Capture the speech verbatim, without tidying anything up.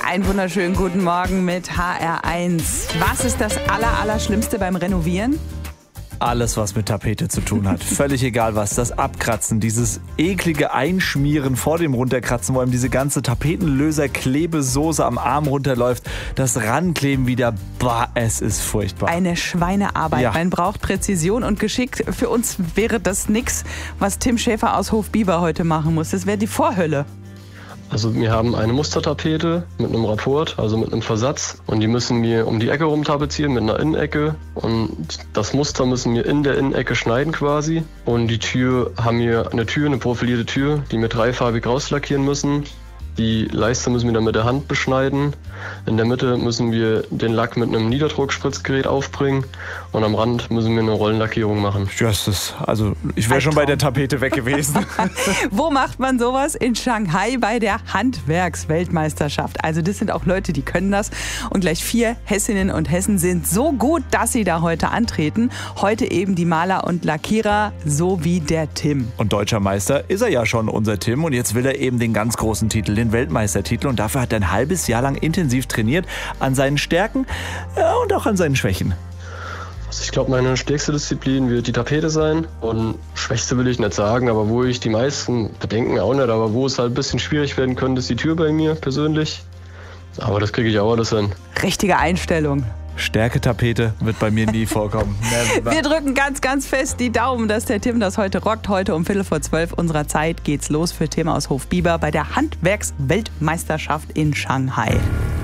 Einen wunderschönen guten Morgen mit H R eins. Was ist das aller, Allerschlimmste beim Renovieren? Alles, was mit Tapete zu tun hat. Völlig egal was. Das Abkratzen, dieses eklige Einschmieren vor dem Runterkratzen, wo einem diese ganze Tapetenlöser-Klebesoße am Arm runterläuft. Das Rankleben wieder. Bah, es ist furchtbar. Eine Schweinearbeit. Ja. Man braucht Präzision und Geschick. Für uns wäre das nix, was Tim Schäfer aus Hofbiber heute machen muss. Das wäre die Vorhölle. Also wir haben eine Mustertapete mit einem Rapport, also mit einem Versatz. Und die müssen wir um die Ecke rum tapezieren mit einer Innenecke. Und das Muster müssen wir in der Innenecke schneiden quasi. Und die Tür haben wir eine Tür, eine profilierte Tür, die wir dreifarbig rauslackieren müssen. Die Leiste müssen wir dann mit der Hand beschneiden. In der Mitte müssen wir den Lack mit einem Niederdruckspritzgerät aufbringen. Und am Rand müssen wir eine Rollenlackierung machen. Justus, also ich wäre schon bei der Tapete weg gewesen. Wo macht man sowas? In Shanghai bei der Handwerksweltmeisterschaft. Also das sind auch Leute, die können das. Und gleich vier Hessinnen und Hessen sind so gut, dass sie da heute antreten. Heute eben die Maler und Lackierer, so wie der Tim. Und deutscher Meister ist er ja schon, unser Tim. Und jetzt will er eben den ganz großen Titel, den Weltmeistertitel. Und dafür hat er ein halbes Jahr lang intensiv trainiert an seinen Stärken ja, und auch an seinen Schwächen. Also ich glaube, meine stärkste Disziplin wird die Tapete sein. Und schwächste will ich nicht sagen, aber wo ich die meisten Bedenken auch nicht, aber wo es halt ein bisschen schwierig werden könnte, ist die Tür bei mir persönlich. Aber das kriege ich auch alles hin. Richtige Einstellung. Stärke-Tapete wird bei mir nie vorkommen. Wir drücken ganz, ganz fest die Daumen, dass der Tim das heute rockt. Heute um Viertel vor zwölf unserer Zeit geht's los für Tim aus Hofbiber bei der Handwerksweltmeisterschaft in Shanghai.